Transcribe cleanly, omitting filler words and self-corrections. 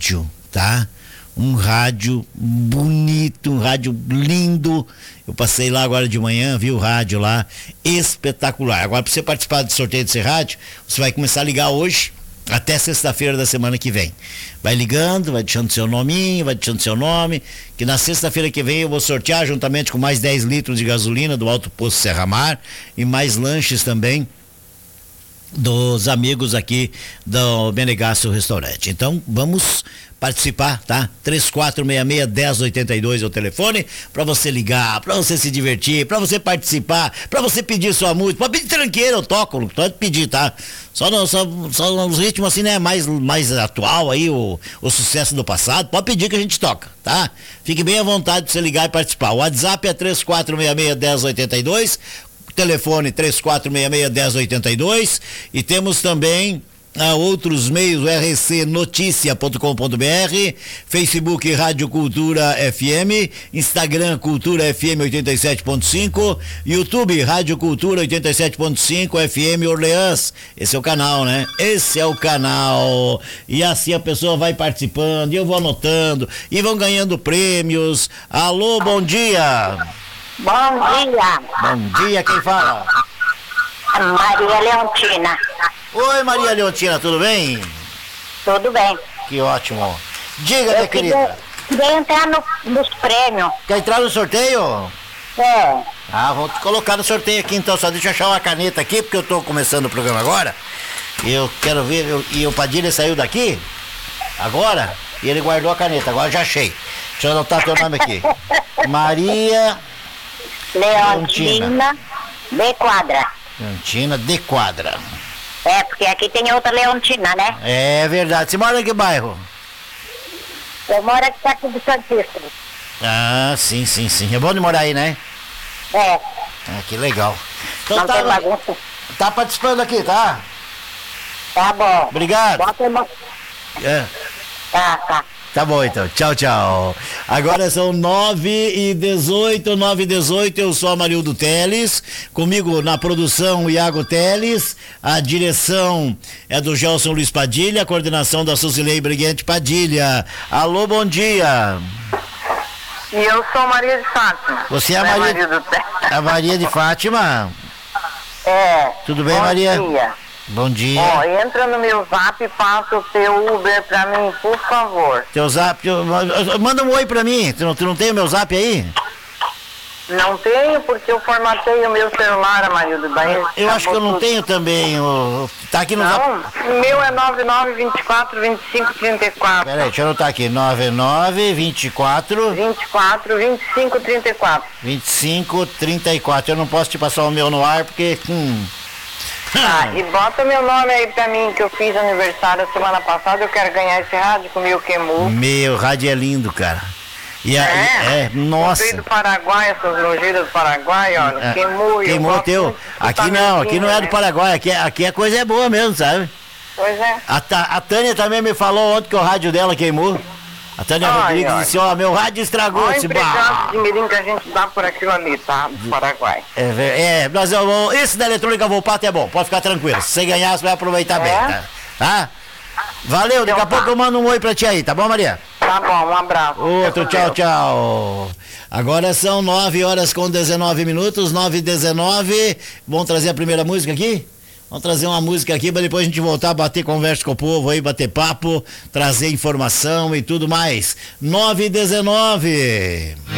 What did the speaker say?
rádio, tá? Um rádio bonito, um rádio lindo. Eu passei lá agora de manhã, vi o rádio lá, espetacular. Agora, para você participar do sorteio desse rádio, você vai começar a ligar hoje até sexta-feira da semana que vem. Vai ligando, vai deixando seu nominho, vai deixando seu nome, que na sexta-feira que vem eu vou sortear juntamente com mais 10 litros de gasolina do Alto Posto Serra Mar e mais lanches também dos amigos aqui do Menegasso Restaurante. Então, vamos participar, tá? 3466-1082 é o telefone para você ligar, para você se divertir, para você participar, para você pedir sua música. Pode pedir tranqueira, eu toco, pode pedir, tá? Só nos ritmos assim, né? Mais atual aí, o sucesso do passado. Pode pedir que a gente toca, tá? Fique bem à vontade para você ligar e participar. O WhatsApp é 3466-1082. Telefone 3466-1082 e temos também outros meios, rcnoticia.com.br, Facebook Rádio Cultura FM, Instagram Cultura FM 87.5, YouTube Rádio Cultura 87.5 FM Orleans. Esse é o canal, né? Esse é o canal. E assim a pessoa vai participando, e eu vou anotando, e vão ganhando prêmios. Alô, bom dia! Bom dia. Bom dia, quem fala? Maria Leontina. Oi, Maria Leontina, tudo bem? Tudo bem. Que ótimo. Diga, minha querida. Queria entrar nos prêmios. Quer entrar no sorteio? É. Vou te colocar no sorteio aqui então, só deixa eu achar uma caneta aqui, porque eu tô começando o programa agora. Eu quero ver, e o Padilha saiu daqui, agora, e ele guardou a caneta, agora já achei. Deixa eu anotar teu nome aqui. Maria... Leontina de Quadra. Leontina de Quadra. É, porque aqui tem outra Leontina, né? É verdade. Você mora em que bairro? Eu moro aqui perto do Santíssimo. Ah, sim. É bom de morar aí, né? É. Que legal. Então não tem bagunça. Tá participando aqui, tá? Tá bom. Obrigado. Bota Tá. Tá bom então, tchau. Agora são 9h18, eu sou Amarildo Teles, comigo na produção o Iago Teles, a direção é do Gelson Luiz Padilha, a coordenação da Susilei Briguente Padilha. Alô, bom dia. E eu sou Maria de Fátima. Você é a a Maria de Fátima? É. Tudo bem, bom Maria? Dia. Bom dia. Entra no meu zap e passa o teu Uber pra mim, por favor. Teu zap, manda um oi pra mim, tu não tem o meu zap aí? Não tenho, porque eu formatei o meu celular, Amarildo. Daí eu acho que eu não tenho também, tá aqui no zap. Não, o meu é 99242534. Peraí, deixa eu anotar aqui, 2534. 2534, eu não posso te passar o meu no ar, porque... E bota meu nome aí pra mim, que eu fiz aniversário semana passada, eu quero ganhar esse rádio com o meu Quemu. Meu, rádio é lindo, cara. Nossa. Eu do Paraguai, essas nojeiras do Paraguai, olha, Queimou o teu. Aqui não é do Paraguai, aqui a coisa é boa mesmo, sabe? Pois é. A Tânia também me falou ontem que o rádio dela queimou. A Tânia Rodrigues disse, meu rádio estragou. Olha o empregado de dinheirinho que a gente dá por aquilo ali, tá? Do Paraguai. Mas esse da eletrônica Volpato é bom, pode ficar tranquilo. Se você ganhar, você vai aproveitar bem, tá? Valeu, daqui a pouco eu mando um oi pra ti aí, tá bom, Maria? Tá bom, um abraço. Outro, tchau. Agora são 9h19, 9h19. Vamos trazer a primeira música aqui? Vamos trazer uma música aqui para depois a gente voltar a bater conversa com o povo aí, bater papo, trazer informação e tudo mais. 9h19.